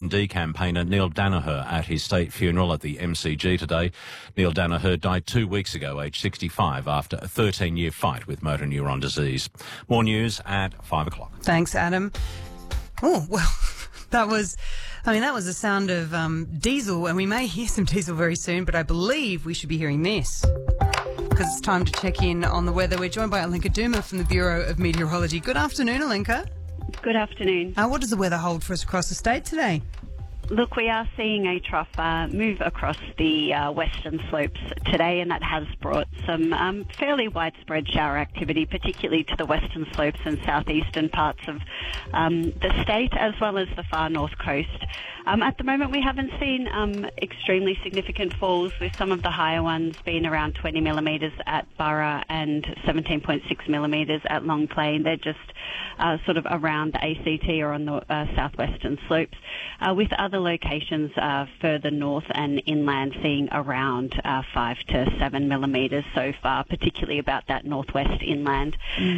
D campaigner Neil Danaher at his state funeral at the MCG today. Neil Danaher died 2 weeks ago, aged 65, after a 13-year fight with motor neuron disease. More news at 5 o'clock. Thanks, Adam. Oh, well, that was the sound of diesel, and we may hear some diesel very soon, but I believe we should be hearing this, because it's time to check in on the weather. We're joined by Alenka Duma from the Bureau of Meteorology. Good afternoon, Alenka. Good afternoon. What does the weather hold for us across the state today? Look, we are seeing a trough move across the western slopes today, and that has brought some fairly widespread shower activity, particularly to the western slopes and southeastern parts of the state, as well as the far north coast. At the moment, we haven't seen extremely significant falls, with some of the higher ones being around 20 millimetres at Burra and 17.6 millimetres at Long Plain. They're just sort of around the ACT or on the southwestern slopes, with other locations further north and inland seeing around 5 to 7 millimetres so far, particularly about that northwest inland.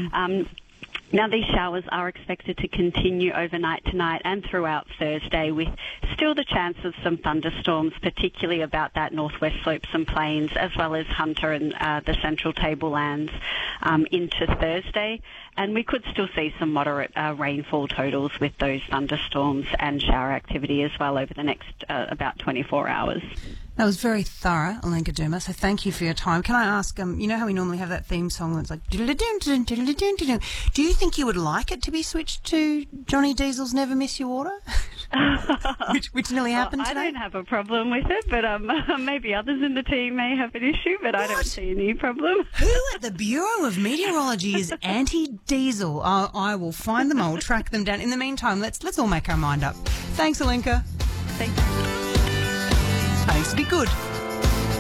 Now, these showers are expected to continue overnight tonight and throughout Thursday, with still the chance of some thunderstorms, particularly about that northwest slopes and plains, as well as Hunter and the central tablelands into Thursday. And we could still see some moderate rainfall totals with those thunderstorms and shower activity as well over the next about 24 hours. That was very thorough, Alenka Duma, so thank you for your time. Can I ask, you know how we normally have that theme song that's like, diddle-a-doon, diddle-a-doon. Do you think you would like it to be switched to Johnny Diesel's Never Miss Your Order? which nearly happened today? I don't have a problem with it, but maybe others in the team may have an issue, but I don't see any problem. Who at the Bureau of Meteorology is anti-diesel? I will find them, I will track them down. In the meantime, let's all make our mind up. Thanks, Alenka. Thank you. Thanks, be good.